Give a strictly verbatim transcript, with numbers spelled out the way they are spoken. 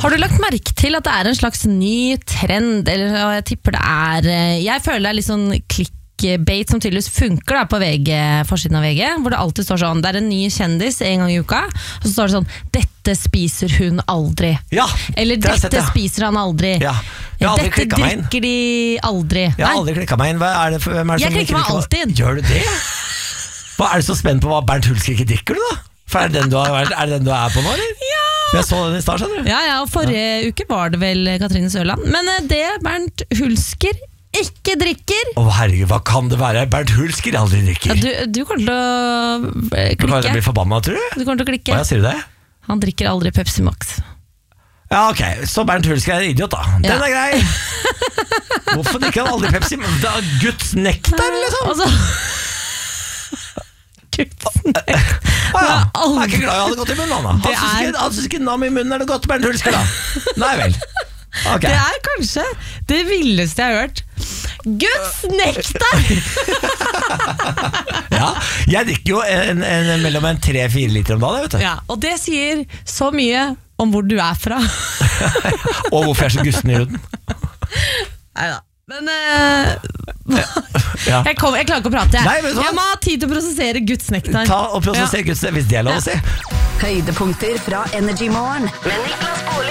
Har du lagt merke til at det er en slags ny trend, eller jeg tipper det er, jeg føler det er litt sånn clickbait som tydeligvis funker da, på V G, forsiden av V G, hvor det alltid står sånn, det er en ny kjendis en gang i uka, og så står det sånn, dette spiser hun aldri. Ja, eller dette sett, ja. spiser han aldri. Ja. Aldri dette drikker de aldri. Jeg har aldri klikket meg inn. Hva er det for, hvem er det jeg klikker meg alltid inn. Gjør du det? Hva er du så spent på hva Bernt Hulsker ikke drikker du da? For er det den du, har, er det den du er på nå, eller? Ja! Jeg så den i start, skjønner du? Ja, ja, og forrige ja. uke var det vel Katrine Sørland. Men det Bernt Hulsker ikke drikker. Å herregud, hva kan det være? Bernt Hulsker aldri drikker. Ja, du, du kommer til å klikke. Du kommer til å bli forbannet, tror du? Du kommer til å klikke. Hva, sier du det? Han drikker aldri Pepsi Max. Ja, ok, så Bernt Hulsker er en idiot da. Den ja. er grei. Hvorfor drikker han aldri Pepsi? Det er Guds nektar, liksom. Altså Guds nektar. Ah, ja. Jeg er ikke glad jeg hadde gått i munnen, da. Han synes ikke, han synes ikke nam i munnen er det godt, Bernt Hulsker, da. Nei vel. Okay. Det er kanskje det villeste jeg har hørt. Guds nektar! Ja, jeg drikker jo en, en, mellom en tre-fire liter om dagen, vet du. Ja, og det sier så mye om hvor du er fra. Og hvorfor jeg er så gusten i huden. Neida. Men uh, ja. jeg, kom, jeg klarer ikke å prate. Jeg, Nei, jeg må ha tid til å prosessere Guds nektar. Ta og prosessere ja. Guds nektar, hvis det er lov å si. Høydepunkter fra Energy Morgen med Niklas Baarli.